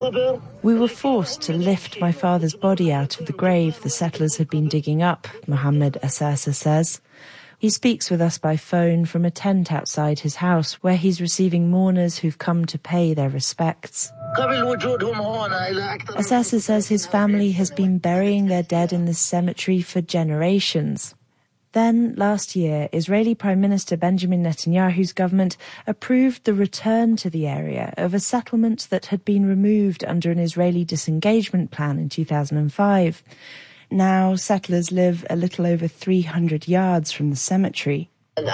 We were forced to lift my father's body out of the grave the settlers had been digging up, Mohammed Asasa says. He speaks with us by phone from a tent outside his house where he's receiving mourners who've come to pay their respects. Asasa says his family has been burying their dead in this cemetery for generations. Then, last year, Israeli Prime Minister Benjamin Netanyahu's government approved the return to the area of a settlement that had been removed under an Israeli disengagement plan in 2005. Now, settlers live a little over 300 yards from the cemetery.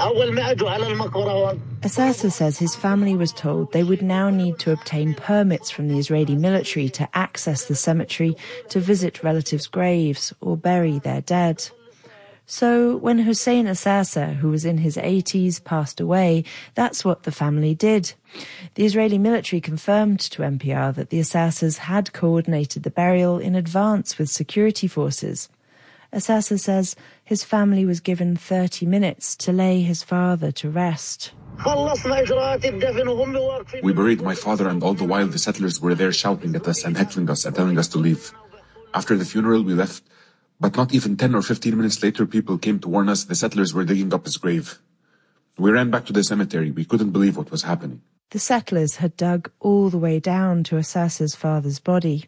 Asasa says his family was told they would now need to obtain permits from the Israeli military to access the cemetery to visit relatives' graves or bury their dead. So when Hussein Asasa, who was in his 80s, passed away, that's what the family did. The Israeli military confirmed to NPR that the Asasas had coordinated the burial in advance with security forces. Asasa says his family was given 30 minutes to lay his father to rest. We buried my father, and all the while the settlers were there shouting at us and heckling us and telling us to leave. After the funeral, we left. But not even 10 or 15 minutes later, people came to warn us the settlers were digging up his grave. We ran back to the cemetery. We couldn't believe what was happening. The settlers had dug all the way down to Asasa's father's body.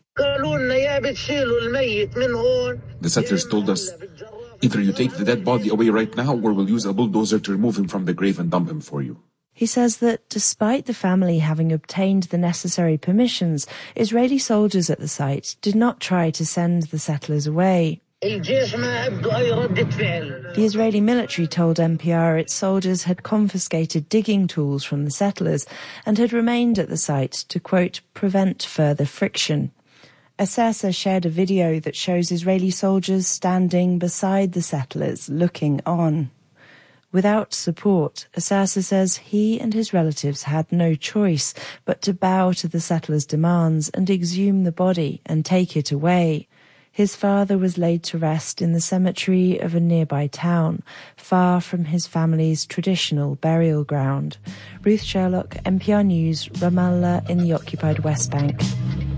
The settlers told us, either you take the dead body away right now, or we'll use a bulldozer to remove him from the grave and dump him for you. He says that despite the family having obtained the necessary permissions, Israeli soldiers at the site did not try to send the settlers away. The Israeli military told NPR its soldiers had confiscated digging tools from the settlers and had remained at the site to, quote, prevent further friction. Asasa shared a video that shows Israeli soldiers standing beside the settlers, looking on. Without support, Asasa says he and his relatives had no choice but to bow to the settlers' demands and exhume the body and take it away. His father was laid to rest in the cemetery of a nearby town, far from his family's traditional burial ground. Ruth Sherlock, NPR News, Ramallah in the occupied West Bank.